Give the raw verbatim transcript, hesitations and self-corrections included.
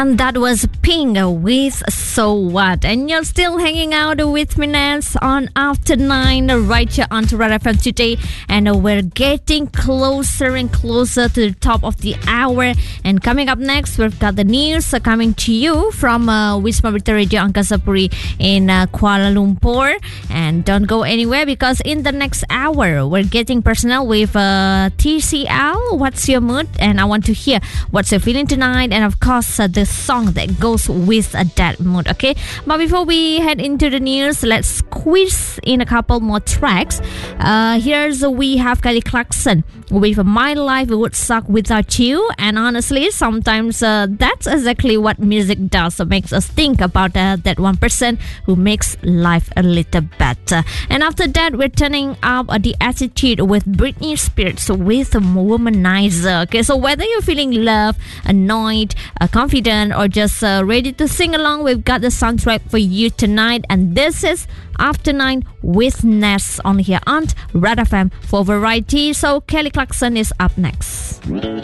And that was Pink with So What. And you're still hanging out with me, Nance, on After Nine right here on Red F M today. And we're getting closer and closer to the top of the hour. And coming up next, we've got the news coming to you from uh, Wisma Berita Radio Angkasa Puri in uh, Kuala Lumpur. And don't go anywhere, because in the next hour, we're getting personal with uh, T C L. What's your mood? And I want to hear what's your feeling tonight. And of course, uh, the song that goes with uh, that mood. Okay, but before we head into the news, let's squeeze in a couple more tracks. Uh, here's uh, we have Kelly Clarkson with My Life Would Suck Without You. And honestly, sometimes uh, that's exactly what music does. It makes us think about uh, that one person who makes life a little better. And after that, we're turning up uh, the attitude with Britney Spears with Womanizer. Okay, so whether you're feeling love, annoyed, uh, confident, or just uh, ready to sing along, we've got the soundtrack for you tonight. And this is After Nine with Ness on here on Red F M for variety. So Kelly Clarkson is up next.